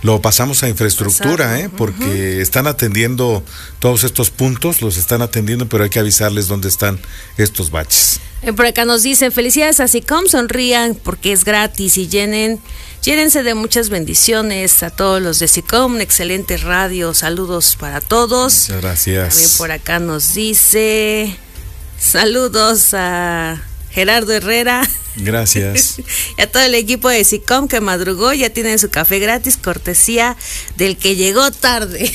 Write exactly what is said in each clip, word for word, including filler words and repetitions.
lo pasamos a infraestructura, ¿eh? Porque uh-huh. están atendiendo todos estos puntos, los están atendiendo, pero hay que avisarles dónde están estos baches. Por acá nos dicen, felicidades a SICOM, sonrían porque es gratis y llenen, llénense de muchas bendiciones a todos los de SICOM, excelente radio, saludos para todos. Muchas gracias. También por acá nos dice, saludos a Gerardo Herrera. Gracias. Y a todo el equipo de SICOM que madrugó, ya tienen su café gratis, cortesía del que llegó tarde.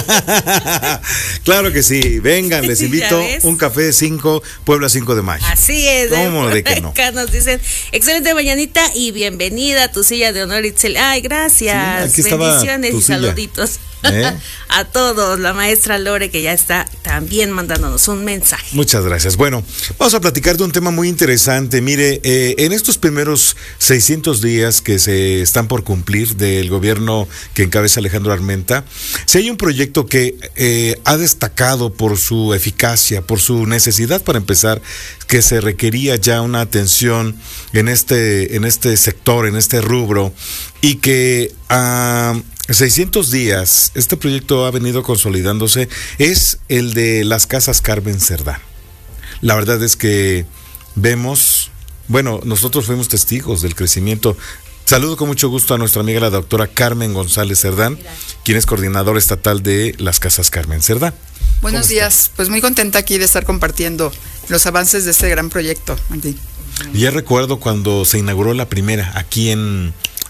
Claro que sí, vengan, les invito un café cinco, Puebla cinco de mayo. Así es. ¿Cómo de que no? Acá nos dicen, excelente mañanita y bienvenida a tu silla de honor, Itzel. Ay, gracias. Sí, bendiciones y silla. Saluditos. ¿Eh? A todos, la maestra Lore que ya está también mandándonos un mensaje. Muchas gracias. Bueno, vamos a platicar de un tema muy interesante. Mire, eh, en estos primeros seiscientos días que se están por cumplir del gobierno que encabeza Alejandro Armenta, si hay un proyecto que eh, ha destacado por su eficacia, por su necesidad para empezar, que se requería ya una atención en este, en este sector, en este rubro, y que a uh, seiscientos días este proyecto ha venido consolidándose, es el de las casas Carmen Cerdán. La verdad es que vemos, bueno, nosotros fuimos testigos del crecimiento. Saludo con mucho gusto a nuestra amiga la doctora Carmen González Cerdán, quien es coordinadora estatal de las casas Carmen Cerdán. Buenos días, pues muy contenta aquí de estar compartiendo los avances de este gran proyecto, Andy. Y ya recuerdo cuando se inauguró la primera aquí en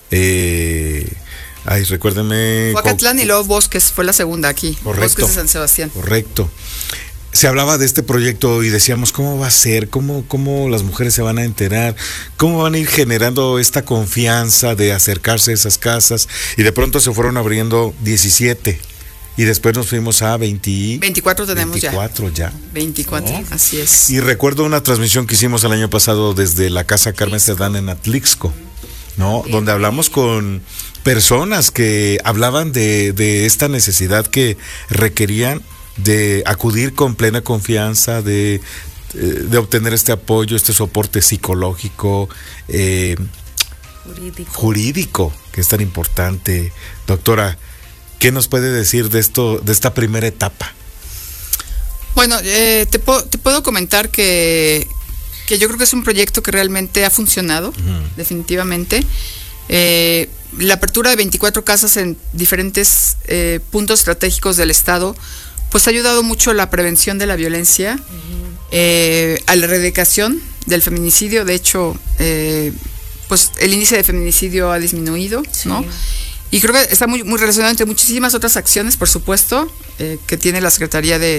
eh, ay, recuérdeme. Huacatlán y luego Bosques fue la segunda aquí. Correcto. Bosques de San Sebastián. Correcto. Se hablaba de este proyecto y decíamos, ¿cómo va a ser? ¿Cómo, cómo las mujeres se van a enterar? ¿Cómo van a ir generando esta confianza de acercarse a esas casas? Y de pronto se fueron abriendo diecisiete. Y después nos fuimos a veinte, veinticuatro tenemos veinticuatro ya. ya. veinticuatro, ¿no? Así es. Y recuerdo una transmisión que hicimos el año pasado desde la Casa Carmen Cerdán en Atlixco, ¿no? Bien, donde hablamos con personas que hablaban de, de esta necesidad que requerían de acudir con plena confianza, de, de obtener este apoyo, este soporte psicológico, eh, jurídico. jurídico, que es tan importante. Doctora, ¿qué nos puede decir de esto, de esta primera etapa? Bueno, eh, te, po- te puedo comentar que, que yo creo que es un proyecto que realmente ha funcionado, uh-huh. definitivamente. Eh, la apertura de veinticuatro casas en diferentes eh, puntos estratégicos del estado, pues ha ayudado mucho a la prevención de la violencia, uh-huh. eh, a la erradicación del feminicidio. De hecho, eh, pues el índice de feminicidio ha disminuido, sí. ¿no? Y creo que está muy, muy relacionado entre muchísimas otras acciones, por supuesto, eh, que tiene la Secretaría de,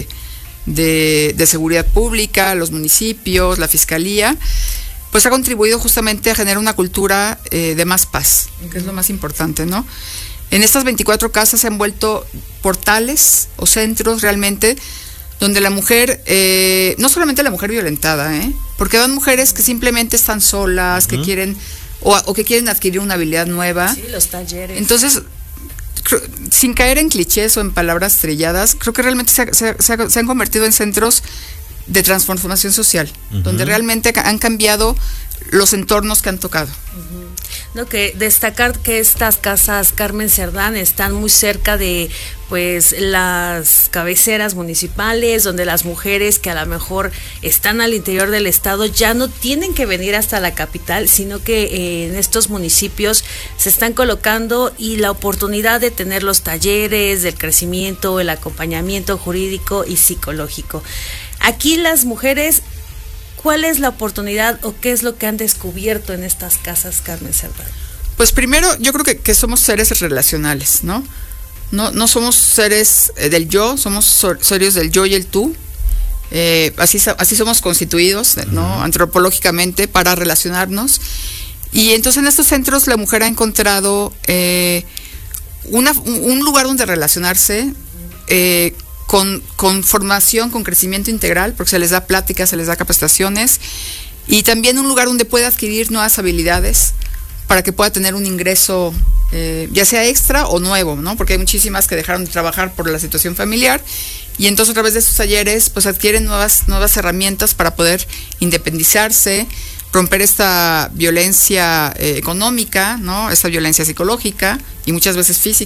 de, de Seguridad Pública, los municipios, la Fiscalía, pues ha contribuido justamente a generar una cultura eh, de más paz, uh-huh. que es lo más importante, ¿no? En estas veinticuatro casas se han vuelto portales o centros realmente donde la mujer, eh, no solamente la mujer violentada, ¿eh? porque van mujeres que simplemente están solas, uh-huh. que quieren... O, o que quieren adquirir una habilidad nueva. Sí, los talleres. Entonces, creo, sin caer en clichés o en palabras trilladas, creo que realmente se, se, se, se han convertido en centros de transformación social, uh-huh. donde realmente han cambiado los entornos que han tocado. Uh-huh. No, que destacar que estas casas Carmen Cerdán están muy cerca de pues las cabeceras municipales, donde las mujeres que a lo mejor están al interior del estado ya no tienen que venir hasta la capital, sino que eh, en estos municipios se están colocando, y la oportunidad de tener los talleres del crecimiento, el acompañamiento jurídico y psicológico. Aquí las mujeres, ¿cuál es la oportunidad o qué es lo que han descubierto en estas casas Carmen Cerdán? Pues primero, yo creo que, que somos seres relacionales, ¿no? No, no somos seres eh, del yo, somos so, seres del yo y el tú. Eh, así, así somos constituidos, ¿no? Uh-huh. Antropológicamente, para relacionarnos. Y entonces en estos centros la mujer ha encontrado eh, una, un lugar donde relacionarse, eh, Con, con formación, con crecimiento integral, porque se les da pláticas, se les da capacitaciones, y también un lugar donde pueda adquirir nuevas habilidades para que pueda tener un ingreso, eh, ya sea extra o nuevo, ¿no? Porque hay muchísimas que dejaron de trabajar por la situación familiar, y entonces a través de estos talleres pues adquieren nuevas, nuevas herramientas para poder independizarse, romper esta violencia eh, económica, ¿no? Esta violencia psicológica y muchas veces física.